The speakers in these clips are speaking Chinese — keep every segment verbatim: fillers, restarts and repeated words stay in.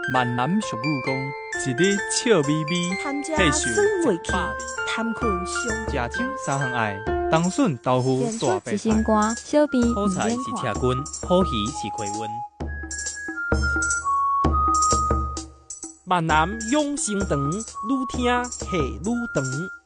闽南俗语讲，一日笑眯眯， 贪食岁数酸未去一百， 贪困伤。 食酒三项爱，冬笋豆腐演出大白一心菜， 肝，小病好菜是车棍，好鱼是开温。闽南养生堂，愈听下愈长。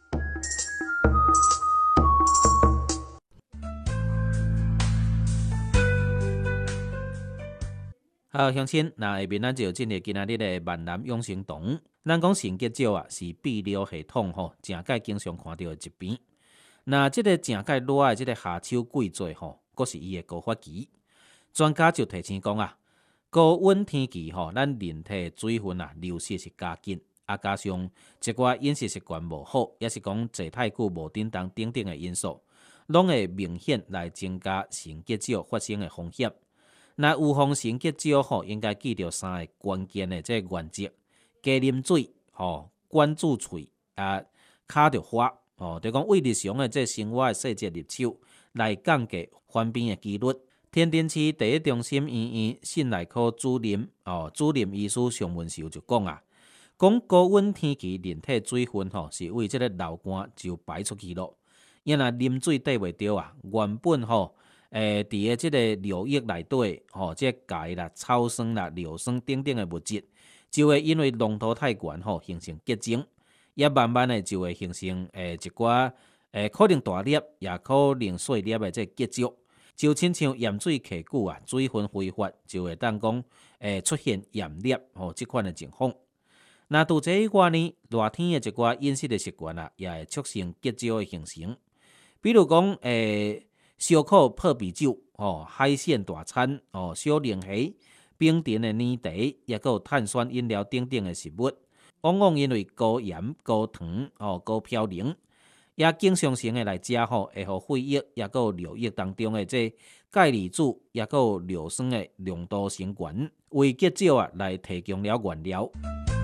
好，乡亲，那下面咱就进入今仔日的闽南养生堂。咱讲肾结石啊，是泌尿系统吼正界经常看到的疾病。那即个正界热的即个下手季节吼，佫是伊的高发期。专家就提醒讲啊，高温天气吼，咱人体水分啊流失是加紧，啊加上一寡饮食习惯无好，也是讲坐太久无叮当等等的因素，拢会明显来增加肾结石发生的风险。那预防肾结石吼，应该记着三个关键的这个原则：加啉水，吼，管住喙，啊，卡着花，吼，就讲为日常的这生活的细节入手，来降低患病的几率。天津市第一中心医院肾内科主任哦，主任医师尚文秀就讲啊，讲高温天气人体水分吼是为这个流汗就排出去咯，因若啉水缀袂着啊，原本吼。诶，伫个即个尿液内底，吼，即个钙啦、草酸啦、尿酸等等的物质，就会因为浓度太悬，吼，形成结晶，也慢慢的就会形成诶一寡诶可能大粒，也可能小粒的即个结石，就亲像盐水溪久啊，水分挥发，就会当讲诶出现盐粒，吼，即款的情况。那除这以外呢，热天的一寡饮食的习惯啊，也会促成结石的形成，比如讲诶。烧烤泡啤酒，哦，海鲜大餐，哦，小零虾、冰甜的奶茶，也有碳酸饮料等等的食物，往往因为高盐、高糖、哦、高嘌呤，也经常性的来食吼，会互血液也有尿液当中的这钙离子，也有尿酸的浓度升悬，为结石啊来提供了原料。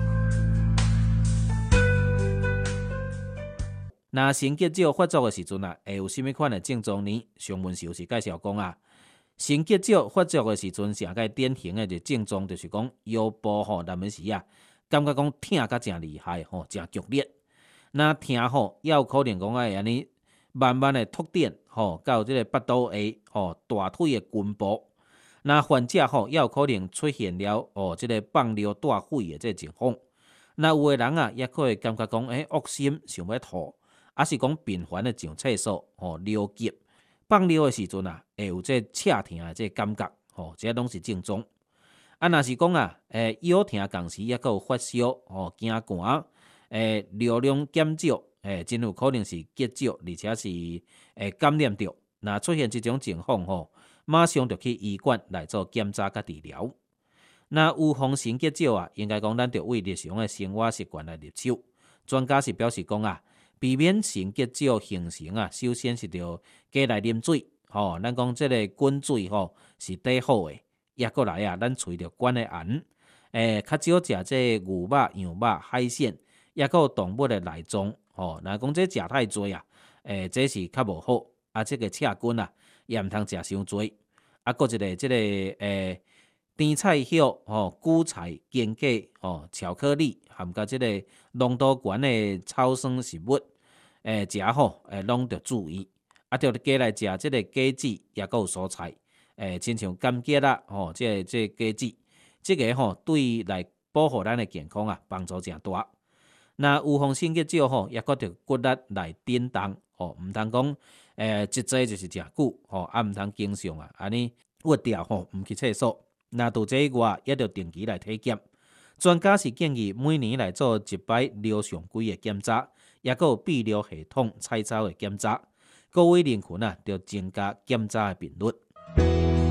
那肾结石发作的时阵啊，会有甚物款的症状呢？上文秀是介绍讲啊，肾结石发作的时阵，上个典型的就症状就是讲腰部吼，难免时啊，感觉讲疼甲真厉害吼，真剧烈。那疼吼，也有可能讲会安尼慢慢的拓展吼，到这个腹肚下吼，大腿的根部。那患者吼，也有可能出现了哦，这个放尿大血的这情况。那有的人啊，也可会感觉讲，诶、欸，恶心，想要吐。还是讲频繁的上厕所，吼尿急，放尿的时阵啊，会有这侧疼的这感觉，吼，这拢是症状。啊，若是讲啊，诶腰疼同时也有发烧，吼惊寒，诶尿量减少，诶真有可能是结石，而且是诶感染着。若出现这种情况，吼，马上就去医院来做检查甲治疗。那预防肾结石啊，应该讲咱着为日常的生活习惯来入手。专家是表示讲啊。避免肾结石形成啊，首先是着加来啉水，吼，咱讲即个滚水吼是最好诶。也过来啊，咱除着管的盐，诶，较少食即牛肉、羊肉、海鲜，也有动物的内脏，吼。若讲即食太多啊，诶，这是较无好。啊，即个赤菌啊，也毋通食伤多。啊，搁一个即个诶，甜菜叶、吼韭菜、坚果、吼巧克力，含甲即个浓度悬的草酸食物。诶，食吼，诶，拢着注意，啊，着加来食即个果子，也有蔬菜，诶，亲像柑橘啦，吼，即个即果子，即个吼对来保护咱的健康啊，帮助诚大。那预防肾结石吼，也搁着骨力来叮当，吼，毋通讲诶，一坐就是诚久，吼，啊，毋通经常啊，安尼屈掉吼，毋去厕所。那除这以外，也着定期来体检。专家是建议每年来做一摆尿常规的检查，也有泌尿系统彩超的检查。各位人群啊，要增加检查的频率。